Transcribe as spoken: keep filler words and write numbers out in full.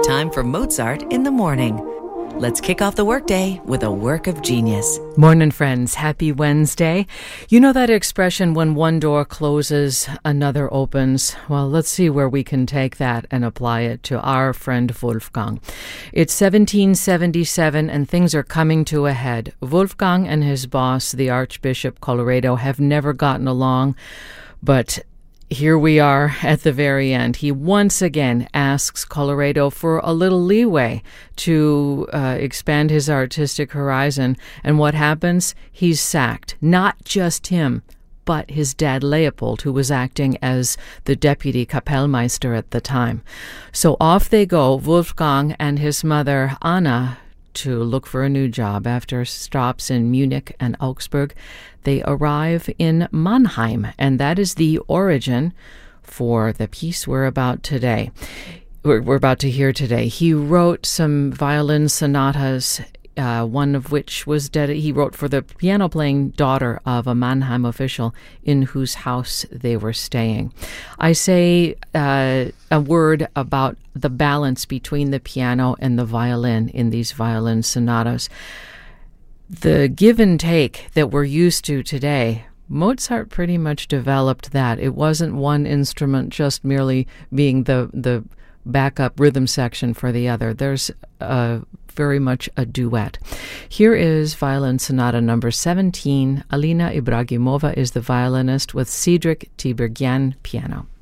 time for Mozart in the morning. Let's kick off the workday with a work of genius. Morning, friends. Happy Wednesday. You know that expression, when one door closes, another opens? Well, let's see where we can take that and apply it to our friend Wolfgang. It's seventeen seventy-seven and things are coming to a head. Wolfgang and his boss, the Archbishop Colloredo, have never gotten along, but here we are at the very end. He once again asks Colloredo for a little leeway to uh, expand his artistic horizon. And what happens? He's sacked. Not just him, but his dad Leopold, who was acting as the deputy Kapellmeister at the time. So off they go, Wolfgang and his mother Anna, to look for a new job. After stops in Munich and Augsburg, they arrive in Mannheim, and that is the origin for the piece we're about today. We're, we're about to hear today. He wrote some violin sonatas, uh, one of which was dedicated. He wrote for the piano-playing daughter of a Mannheim official in whose house they were staying. I say uh, a word about the balance between the piano and the violin in these violin sonatas. The give and take that we're used to today, Mozart pretty much developed that. It wasn't one instrument just merely being the the backup rhythm section for the other. There's uh, very much a duet. Here is Violin Sonata number seventeen. Alina Ibragimova is the violinist with Cedric Tiberghien piano.